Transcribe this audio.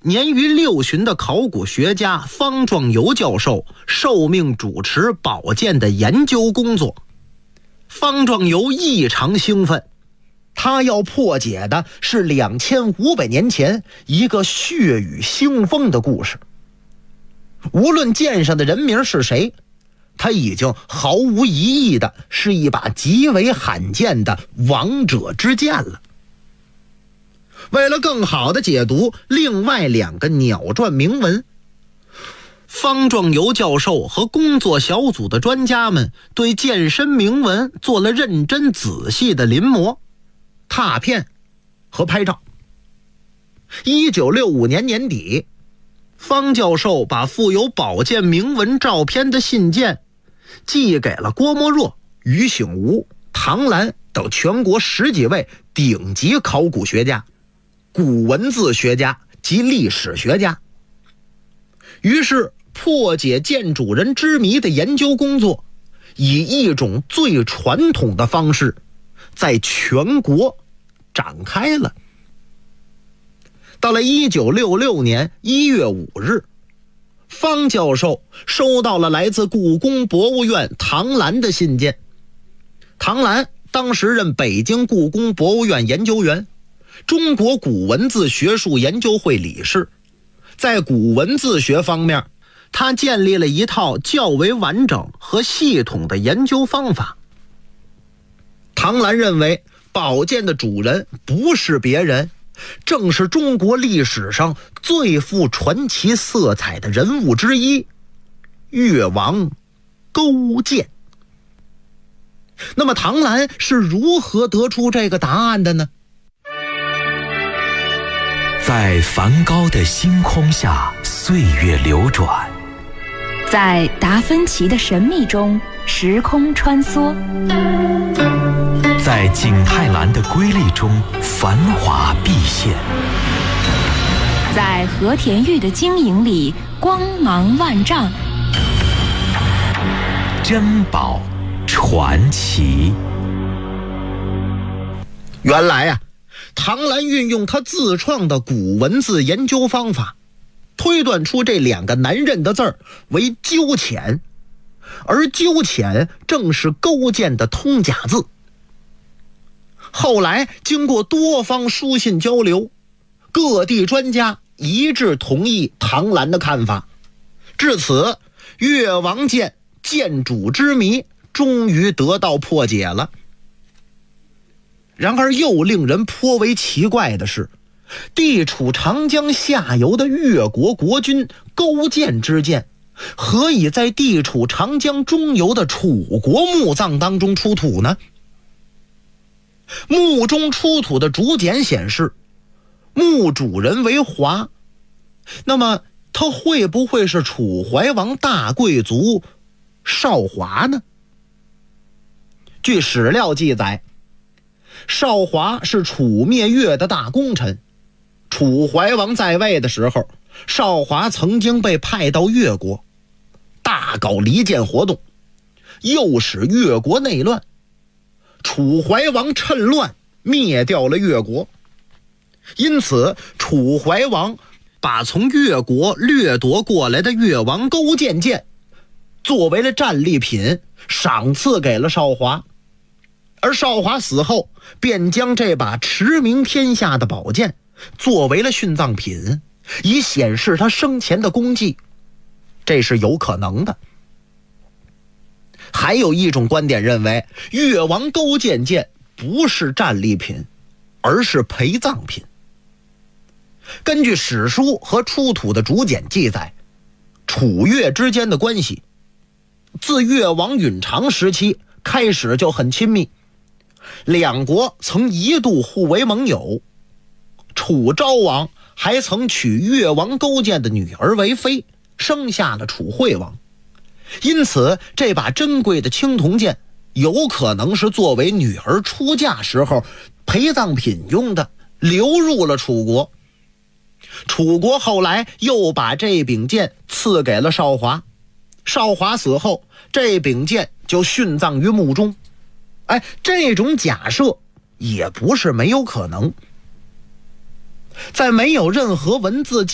年逾60的考古学家方壮游教授受命主持宝剑的研究工作。方壮游异常兴奋，他要破解的是2500年前一个血雨腥风的故事。无论剑上的人名是谁，他已经毫无疑义的是一把极为罕见的王者之剑了。为了更好的解读另外2个鸟篆铭文，方壮游教授和工作小组的专家们对剑身铭文做了认真仔细的临摹、拓片和拍照。1965年年底，方教授把附有宝剑铭文照片的信件寄给了郭沫若、于醒吾、唐兰等全国10几位顶级考古学家、古文字学家及历史学家。于是破解剑主人之谜的研究工作以一种最传统的方式在全国展开了。到了1966年1月5日，方教授收到了来自故宫博物院唐兰的信件。唐兰当时任北京故宫博物院研究员，中国古文字学术研究会理事。在古文字学方面，他建立了一套较为完整和系统的研究方法。唐兰认为宝剑的主人不是别人，正是中国历史上最富传奇色彩的人物之一——越王勾践。那么唐兰是如何得出这个答案的呢？ 在梵高的星空下，岁月流转； 在达芬奇的神秘中，时空穿梭； 在景泰蓝的瑰丽中，繁华毕现； 在和田玉的晶莹里，光芒万丈。 珍宝传奇。 原来啊，唐兰运用他自创的古文字研究方法，推断出这2个难认的字儿为鸠浅，而鸠浅正是勾践的通假字。后来经过多方书信交流，各地专家一致同意唐兰的看法，至此越王剑剑主之谜终于得到破解了。然而又令人颇为奇怪的是，地处长江下游的越国国君勾践之剑何以在地处长江中游的楚国墓葬当中出土呢？墓中出土的竹简显示墓主人为华，那么他会不会是楚怀王大贵族少华呢？据史料记载，少华是楚灭越的大功臣。楚怀王在位的时候，少华曾经被派到越国，大搞离间活动，诱使越国内乱。楚怀王趁乱灭掉了越国，因此楚怀王把从越国掠夺过来的越王勾践剑作为了战利品赏赐给了少华。而少华死后，便将这把驰名天下的宝剑作为了殉葬品，以显示他生前的功绩，这是有可能的。还有一种观点认为，越王勾践剑不是战利品，而是陪葬品。根据史书和出土的竹简记载，楚越之间的关系自越王允常时期开始就很亲密，两国曾一度互为盟友。楚昭王还曾娶越王勾践的女儿为妃，生下了楚惠王。因此这把珍贵的青铜剑有可能是作为女儿出嫁时候陪葬品用的，流入了楚国。楚国后来又把这柄剑赐给了少华，少华死后，这柄剑就殉葬于墓中。这种假设也不是没有可能。在没有任何文字